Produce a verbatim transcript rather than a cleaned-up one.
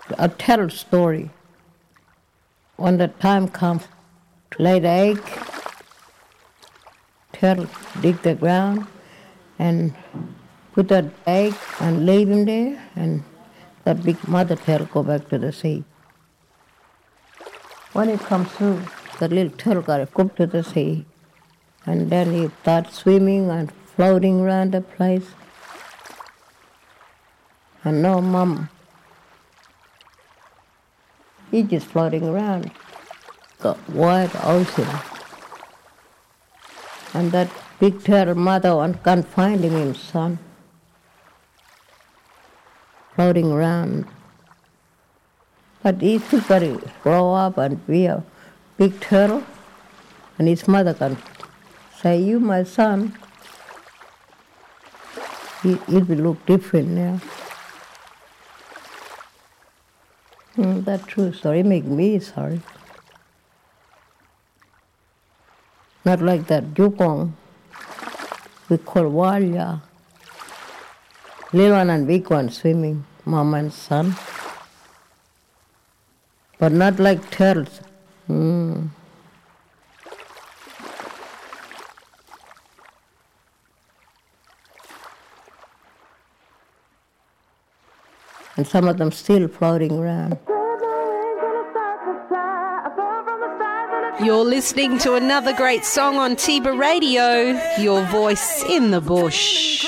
I tell a story. When the time comes to lay the egg, turtle dig the ground and put that egg and leave him there, and that big mother turtle go back to the sea. When it comes through, the little turtle got to go to the sea, and then he starts swimming and floating around the place. And no mom. He's just floating around the wide ocean. And that big turtle mother one can't find him, his son, floating around. But he still got to grow up and be a big turtle, and his mother can say, "You, my son." He, it will look different now. Mm, that's true story. Make me sorry. Not like that dugong we call walya. Little one and big one swimming, mom and son. But not like turtles. Mm. And some of them still floating around. You're listening to another great song on Tiba Radio, Your Voice in the Bush.